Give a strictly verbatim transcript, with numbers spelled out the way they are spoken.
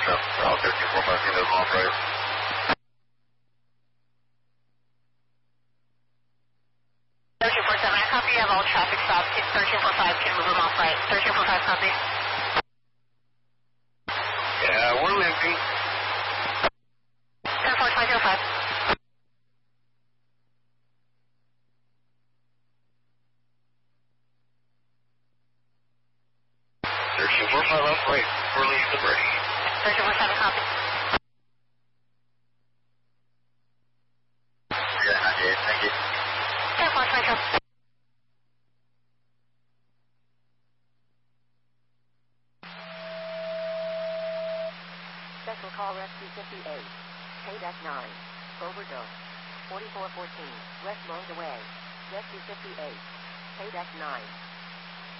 South thirteen four five, two off right. thirteen four seven, I copy. You have all traffic stops. thirteen four five, can move them off right. thirteen four five, copy. Yeah, we're limping. ten four five zero five. thirteen four five off right, we're leaving the Liberty. thirteen four seven, copy. Yeah, ninety-eight, thank you. ten four five zero. Special call Rescue fifty-eight. K nine. Overdose. forty-four fourteen. West Motorway. Rescue fifty-eight. K nine.